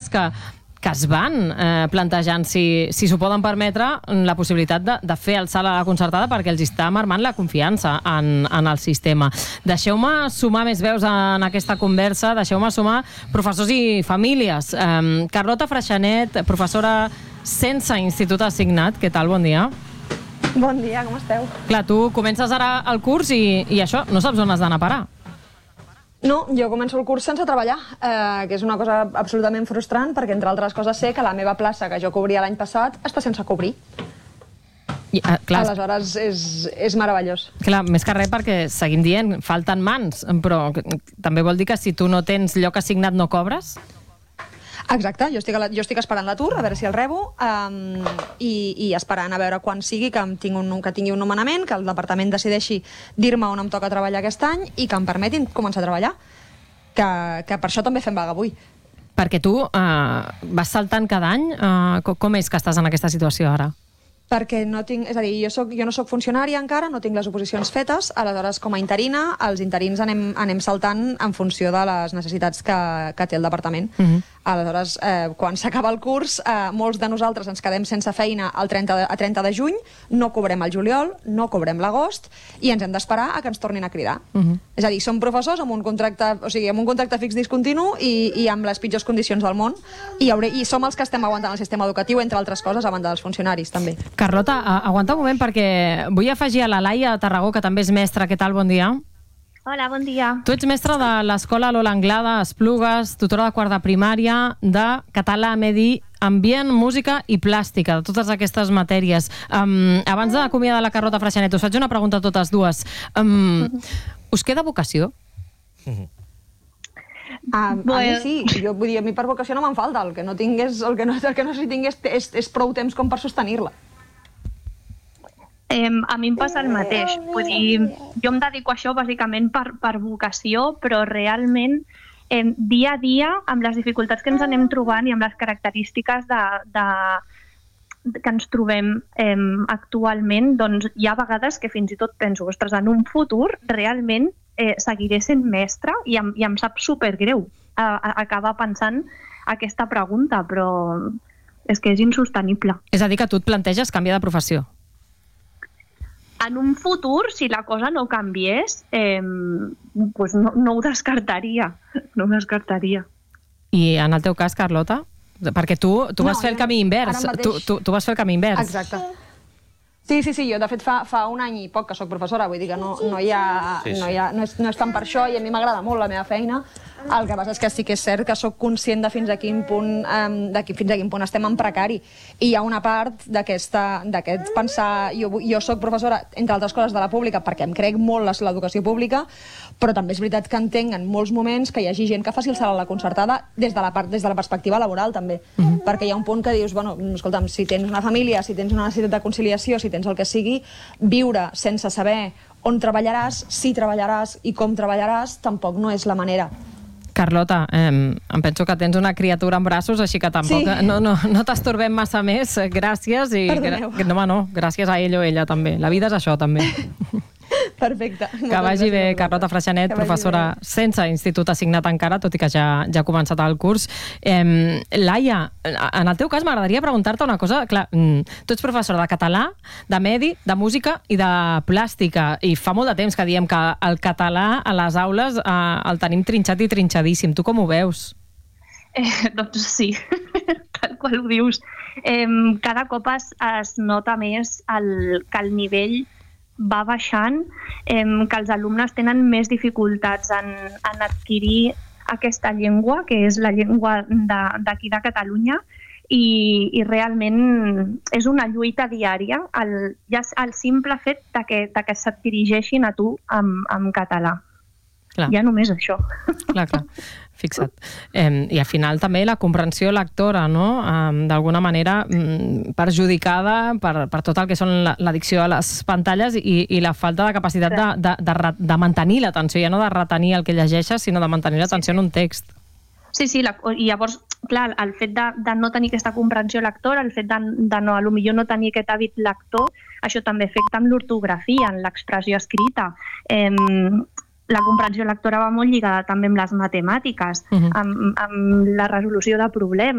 que es van plantejant si s'ho poden permetre la possibilitat de fer el salt a la concertada perquè els està marmant la confiança en el sistema. Deixeu-me sumar més veus en aquesta conversa, deixeu-me sumar professors i famílies. Carlota Freixanet, professora sense institut assignat, què tal? Bon dia. Bon dia, com esteu? Clar, tu comences ara el curs i això, no saps on has d'anar a parar. No, jo començo el curs sense treballar, que és una cosa absolutament frustrant perquè, entre altres coses, sé que la meva plaça que jo cobria l'any passat està sense cobrir. Aleshores, és meravellós. Clar, més que res perquè seguim dient, falten mans, però també vol dir que si tu no tens lloc assignat no cobres? Exacte, jo estic esperant l'atur, a veure si el rebo, i esperant a veure quan sigui que tingui un nomenament, que el departament decideixi dir-me on em toca treballar aquest any i que em permetin començar a treballar. Que per això també fem vaga avui. Perquè tu vas saltant cada any? Com és que estàs en aquesta situació ara? Perquè no tinc, és a dir, jo no soc funcionària encara, no tinc les oposicions fetes, aleshores com a interina, els interins anem saltant en funció de les necessitats que té el departament. Aleshores, quan s'acaba el curs, molts de nosaltres ens quedem sense feina a 30 de juny, no cobrem el juliol, no cobrem l'agost, i ens hem d'esperar a que ens tornin a cridar. És a dir, som professors amb un contracte fix discontinu i amb les pitjors condicions del món, i som els que estem aguantant el sistema educatiu, entre altres coses, a banda dels funcionaris, també. Carlota, aguanta un moment perquè vull afegir a la Laia Tarragó, que també és mestra. Què tal? Bon dia. Hola, bon dia. Tu ets mestra de l'Escola Lola Anglada, a Esplugues, tutora de quart de primària, de català, medi, ambient, música i plàstica, de totes aquestes matèries. Abans d'acomiadar la Carlota Freixanet, us faig una pregunta a totes dues. Us queda vocació? A mi sí, vull dir, a mi per vocació no me'n falta, el que no si tingués és prou temps com per sostenir-la. A mi em passa el mateix, vull dir, jo em dedico a això bàsicament per vocació, però realment dia a dia, amb les dificultats que ens anem trobant i amb les característiques que ens trobem actualment, doncs hi ha vegades que fins i tot penso, ostres, en un futur realment seguiré sent mestra i em sap supergreu acabar pensant aquesta pregunta, però és que és insostenible. És a dir, que tu et planteges canviar de professió? En un futur, si la cosa no canviés, pues no ho descartaria. No ho descartaria. I en el teu cas, Carlota? Perquè tu vas fer el camí invers. Tu vas fer el camí invers. Exacte. Sí, jo de fet fa un any i poc que soc professora, vull dir que no és tant per això i a mi m'agrada molt la meva feina. El que passa és que sí que és cert que soc conscient de fins a quin punt estem en precari. I hi ha una part d'aquest pensar... Jo soc professora, entre altres coses, de la pública perquè em crec molt l'educació pública, però també és veritat que entenc en molts moments que hi hagi gent que faci el salt a la concertada des de la perspectiva laboral, també. Perquè hi ha un punt que dius, bueno, escolta'm, si tens una família, si tens una necessitat de conciliació, si tens el que sigui, viure sense saber on treballaràs, si treballaràs i com treballaràs, tampoc no és la manera. Carlota, em penso que tens una criatura en braços, així que tampoc no t'estorbem massa més. Gràcies. No, gràcies a ell o ella també. La vida és això, també. Perfecte. Que vagi bé, Carlota Freixanet, professora sense institut assignat encara, tot i que ja ha començat el curs. Laia, en el teu cas m'agradaria preguntar-te una cosa. Clar, tu ets professora de català, de medi, de música i de plàstica, i fa molt de temps que diem que el català a les aules el tenim trinxat i trinxadíssim. Tu com ho veus? Doncs sí, tal qual ho dius. Cada cop es nota més que el nivell va baixant, que els alumnes tenen més dificultats en adquirir aquesta llengua, que és la llengua d'aquí de Catalunya, i realment és una lluita diària el simple fet que se't dirigeixin a tu en català. Ja només això. Clar, fixa't. I al final també la comprensió lectora, no? D'alguna manera perjudicada per tot el que són l'addicció a les pantalles i la falta de capacitat de mantenir l'atenció, ja no de retenir el que llegeixes, sinó de mantenir l'atenció en un text. Sí, i llavors, clar, el fet de no tenir aquesta comprensió lectora, el fet de potser no tenir aquest hàbit lector, això també afecta amb l'ortografia, en l'expressió escrita. La comprensió lectora va molt lligada també amb les matemàtiques, amb la resolució de problemes.